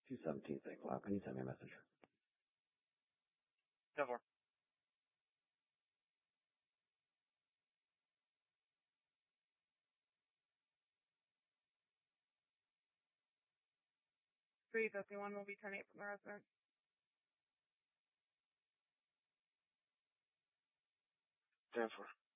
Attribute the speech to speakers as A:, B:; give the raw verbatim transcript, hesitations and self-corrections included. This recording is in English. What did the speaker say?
A: two seventeen, eight o'clock. Can you send me a message?
B: ten four.
C: three fifty-one will be ten eight from the resident.
B: ten four.